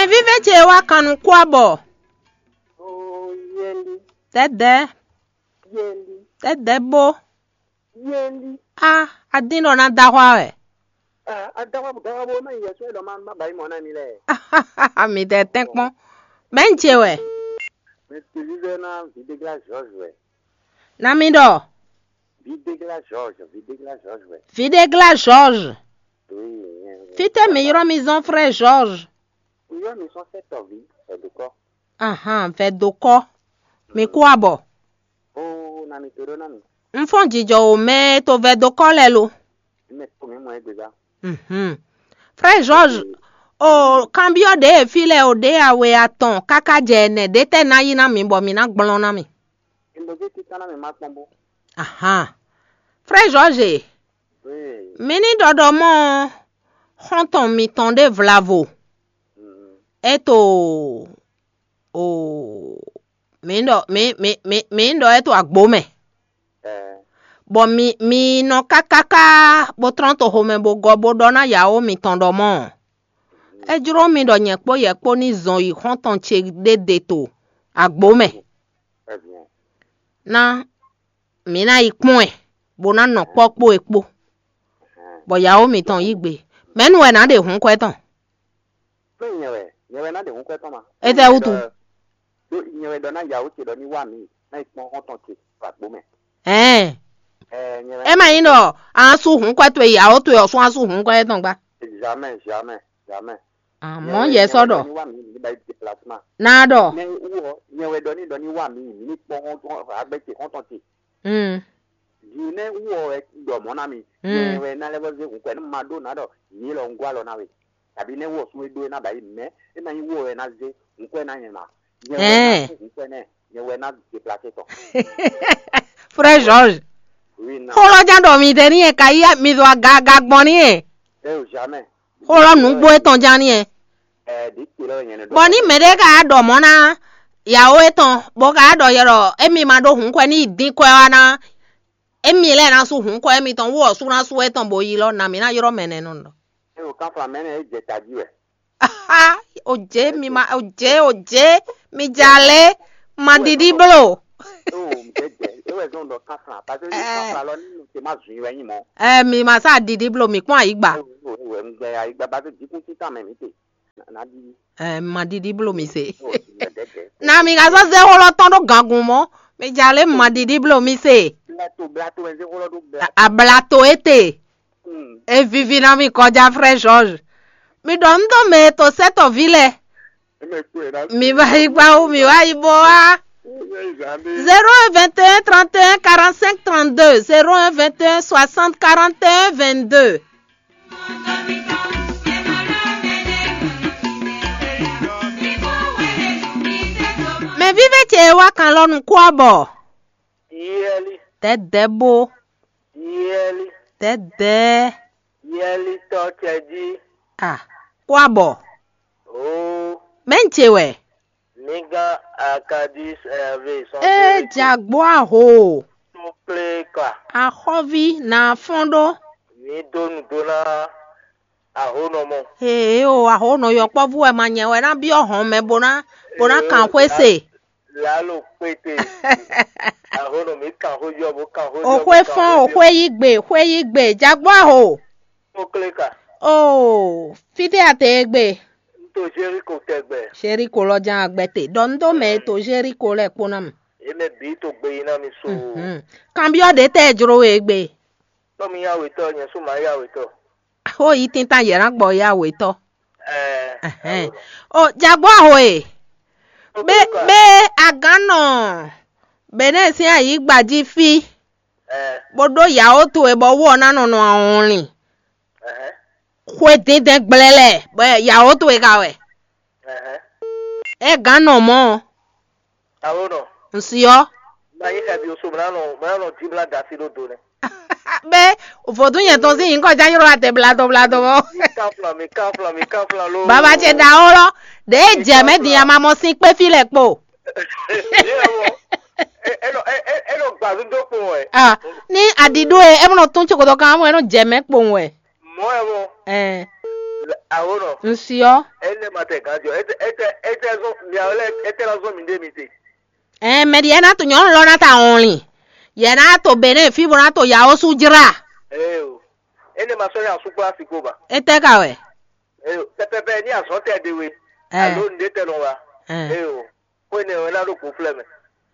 Mais vive chewa kanu kwabo. Oh, yeli. Tede. Yeli. Tede bo. Yeli. Ah, adino na dawa we. Adawa bo na yeso do man ba bai mo na mi le. Mi te tenkpon. Ben chewe. Mais tu vive na Videgla George we. Na mi do. Videgla George we. Videgla George. Oui. Fite mi yoro mi zon frère George. Oui, mi son fait vie, c'est de quoi? Fait doko. Mi kwabo. Oh, na mi toro na mi. Mfon jijo o me to ve doko lelo. Me ko mi mo egbeja. Frère George, o cambio de file o de awe aton kaka jene de te na yi na mi bo mi na gbon na mi. Imbo je ti kana mi ma pombo. Frère George. Oui. Mini dodo mo honton mi tonde vlavo. Eto mindo eto agbome. Bo mi no kakaka bo tronto home bo gobo dona yao mi tondo mo. Ejuro mi do yekpo ni zon yi honton che de to agbome. Na mi na ikpon bo na no popo ekpo. Bo yao mi ton yigbe. Menu e na de hun kweton. Nyewe na de hun kweton ma. Ete utu. Nyewe do na yao che do ni wa mi na ikpon honton che agbome. Ma ino ansu hun kweto yao to yo so ansu hun kweton gba. Jamais. Mon yeso do. Na do. Nyewe do ni wa mi ni pon agbete honton che. Jine uwo e do mo na mi. Nyewe na level ze nkwe na do na do ni lo ngwa lo na we. Abi ne wo so do na ba me e na yi wo e na ze nkwe na yin na. Nyewe na déplacer to. Frère George. Oui na. Holo jando mi de ni e kai mi do gaga gbon ni e. Jamais. Holo nu gbo eton jan ni e. Di kilo yen do. Boni mede ka do mo na yawo eton bo ka do yero emi ma do hun kwe ni din kwe na emi le na su hun kwe emi ton wo su na su eton bo yi lo na mi na yero mene no ndo. O kan fa mene e je taji we. Oje mi jale ma didi blo. We zon do kan fa parce que kan fa lo ni se ma zun we yin mo. Mi ma sa didi blo mi pon ayigba. We ngbe ayigba ba ti kun ti tan me mi te. Na di. Ma didi blo mi se. Na mi ga so se holo ton do gangun mo. Mi jale ma didi blo mi se. Blato en ze holo do blato. A blato ete. E vivi na mi koja Frère George. Mi do ndo me to seto vile. Mi va igba ou mi va iboa. 0121 31 45 32 0121 60 41 22. Me vive chewa kan lonu kwabo. Yeli. Tede bo. Yeli. Tede. Yeli to cheji. Kwabo. Oh. Menchewe. Niga akadis ave son. Jagbo aho. Pleka. Ahovi na fondo. Ni donu dona aho no mo. Aho no yo povu e manyewe na bi ohon me bona kan kwese. Lalo pete. Aho no mi kan hojo bo kan hojo. Okwe fon okwe yigbe jagbo aho. Pleka. Fite ate egbe. To Jericho tegbe. Jericho lo jan agbete. Dondo me to Jericho le ponam. Eme bi to gbe ina mi so. Cambio de te juro egbe. To mi yawe to yen so ma yawe to. O yi tin tan yeran gbo yawe to. Jagbo aho e. Be agano. Bene si ayi gbaji fi. Bodo ya o to e bo wo na no awon kwe dede gblele ya o to e ka we gano mo awono nsio ba yi ka bi o so bra no dibla da si do do ne be ofodun yen ton si yin ko jan yoro ate blato mo mi kafla lo baba che da oro de je me di ama mo sin pe file po elo gba do po we ni adido e mo tun chokoto kan mo je me po we mo e mo Ahora. Nsio. Ene mategajo. Ete zo miaole ete la zo minde mite. Me di na to nyon lo na ta only. Ye na to bene fi bo na to ya osu jira. Ene masori asukwa sikoba. Ete ka we. Pepe ni asote dewe. Alo ndete no wa. Ko ne wala ro ko fleme.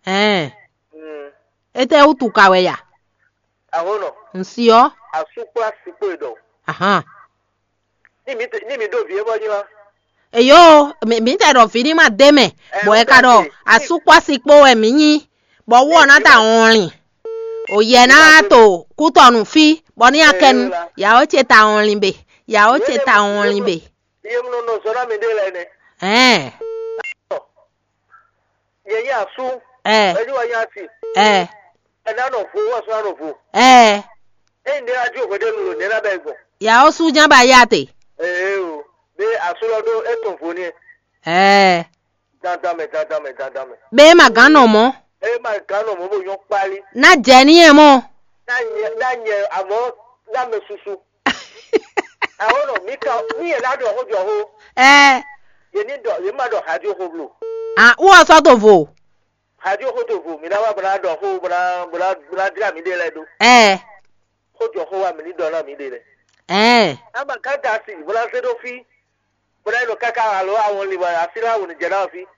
Ete utu ka we ya. Ahora. Nsio. Asukwa sikodo. Aha. Ni mi do vie bo nyiwa. Eyo, mi te do fini ma deme. Bo e ka do asukwa sikpo e mi yin. Bo wo na ta only. O ye na to kutonu fi. Bo ni aken ya o che ta only be. Ya o che ta only be. Ye mu no so na mi de le ne. Ye ya su. Eju wa ya ti. Na no fu wa so no fu. Ndi aju ko de lu ne na be gbo. Ya o su jan ba ya te. O. Be asulodo eton fu ni. Dadame. Be ma gano mo. Ma gano mo bo yon pali. Na je ni e mo. Na nye amo na me susu. Ahono mi e la do ho jo ho. Ye ni do ye ma do hajo ho blu. Wo so to vo. Hajo ho to vo mi na wa bra do ho bra dra mi de le do. Ho jo ho wa mi ni do na mi de le. Aba ka ta si bra se do fi. Bra no kaka alo awon li wa asira won je na fi.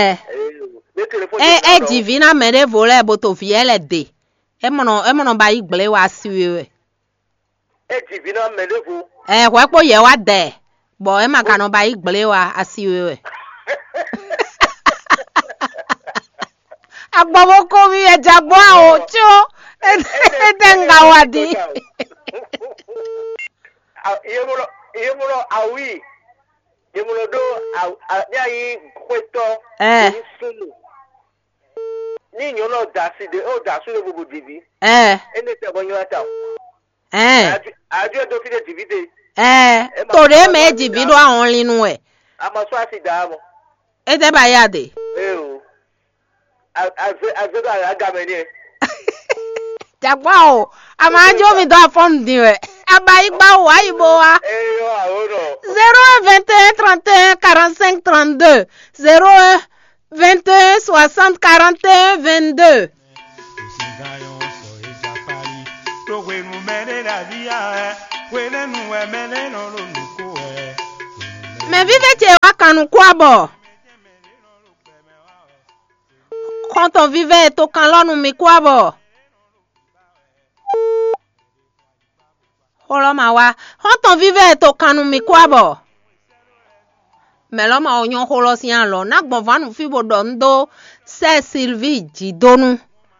Divina mere vole boto fiele de. E mono ba igble wa siwe. Divina mere vo. Wa po ye wa de. Bo e ma kanu ba igble wa asiwe. Agbowo ko mi e jagbo o cho. Denga wadi. Yemulo awi. Yemulo do yayi kweto ni sunu. Ni nyono dasi de o dasu le bubu divi. Ene te bonyo ata. Aju do fi de divi de. Tore me divi do awon linu e. Ama so asi da mo. E te ba ya de. O. Azu da aga me ni. Jagbo o. Ama ajo mi do afon din we. Aba igba o ayibo wa. 0121 31 45 32 01 21 60 41 22. Me vive che wa kanu kwabo. Quand on vivait to kan lonu mi kwabo. Holoma wa, quand on vivait to kanu mi kwabo. Meloma onyon holo sian lo, nak bon vanu fibo dondo, se Sylvie jidonu.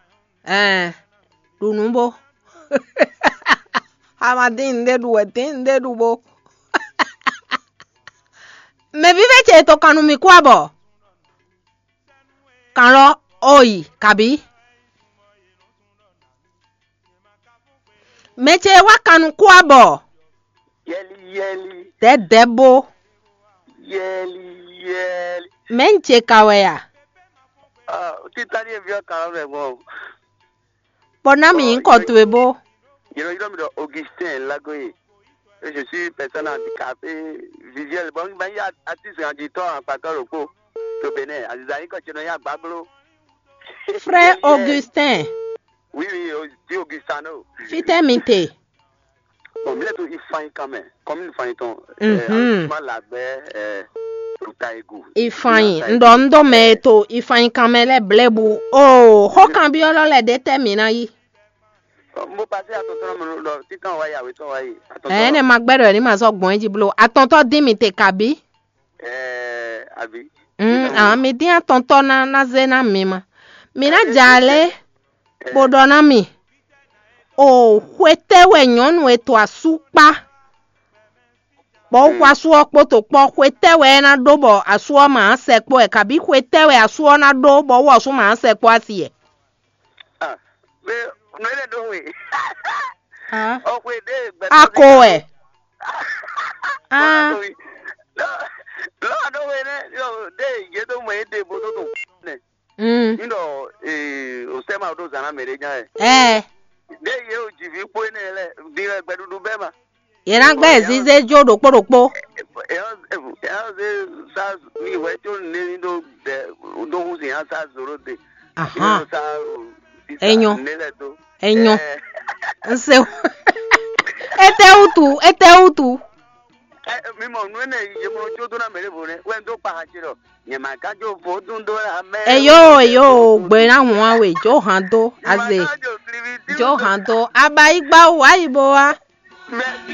Dunumbo. Hamadin de dubo. Me vive che to kanu mi kwabo. Kanlo oyi kabi. Meche wa kanu kwabo. Yeli. Te debo. Yeli. Menche kawaya. Titani evio kan re mo. Bonami nko tuebo. You know, Augustin Lagoye. Je suis personne handicapée visuelle. Bon, il y a artiste en guitare en Pacaroko. Au Bénin. Azizani quand tu n'as pas Bablo. Frère Augustin. Oui, dis Augustano. Fite mite. Bon, mais tout il faille quand même. Comme il faille ton la baie Ifeanyi ndo meto Ifeanyi kamele blebu ho kambiolo le determina yi mo passer attention lo titan wa ya we to wa yi ne magbero ni ma so gbon ji blo atonto dimite kabi abi mi din atonto na zena mima mi na jale bodona mi hwetewe nyonu eto asupa bo kwasu okpoto po hwetewe na do bo asuo ma sekpo e kabi hwetewe asuo na do bo wo so ma sekpo asie me no le do we o we de ako e no we ne yo de ye do mo de bo do ne you know o sema do zana mereja de ye o jivi po ne le di gbedudu be ma Yena gbe zize jodo poroppo. sa mi we to ne do de do hu se sa zoro de. Aha. Enyo. Enyo. Nse. Ete utu. Mi mo nu ne ye mo jo do na mere bo ne. We do pa ha jiro. Nye ma ka jo fo dun do la me. Eyo gbe na won we jo han do aze. Jo han do aba igba wa ibo wa.